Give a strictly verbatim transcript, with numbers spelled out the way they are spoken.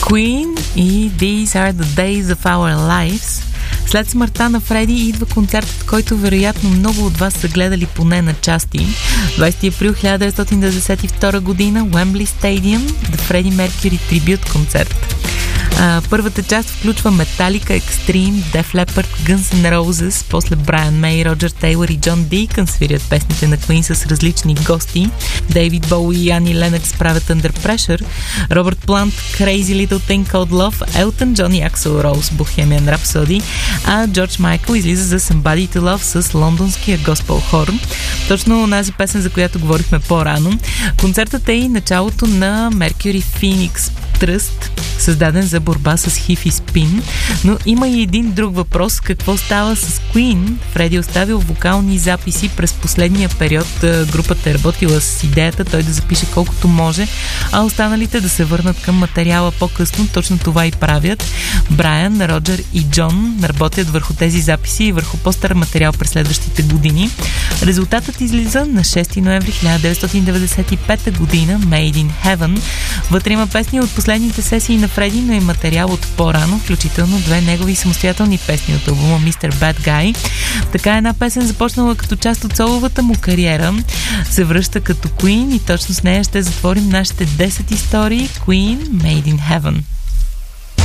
Queen и These are the days of our lives. След смъртта на Фреди идва концертът, който вероятно много от вас са гледали поне на части. двайсети април хиляда деветстотин деветдесет и втора година, Уембли Стадиум, The Freddie Mercury Tribute концерт. Uh, първата част включва Metallica, Extreme, Def Leppard, Guns N' Roses, после Брайан Мей, Роджер Тейлър и Джон Дийкън свирят песните на Queen с различни гости. Дейвид Боуи и Ани Ленокс правят Under Pressure, Робърт Плант, Crazy Little Thing Called Love, Елтън Джон и Аксел Роуз, Bohemian Rhapsody, а Джордж Майкъл излиза за Somebody to Love с лондонския госпел хор. Точно онази песен, за която говорихме по-рано. Концертът е и началото на Mercury Phoenix Trust, създаден за борба с хив и спин. Но има и един друг въпрос. Какво става с Queen? Фреди оставил вокални записи през последния период. Групата е работила с идеята той да запише колкото може, а останалите да се върнат към материала по-късно. Точно това и правят. Брайан, Роджер и Джон работят върху тези записи и върху по-стар материал през следващите години. Резултатът излиза на шести ноември хиляда деветстотин деветдесет и пета година, Made in Heaven. Вътре има песни от последните сесии на Фреди, но и материал от по-рано, включително две негови самостоятелни песни от албума мистер Bad Guy. Така една песен, започнала като част от соловата му кариера, се връща като Queen и точно с нея ще затворим нашите десет истории. Queen, Made in Heaven.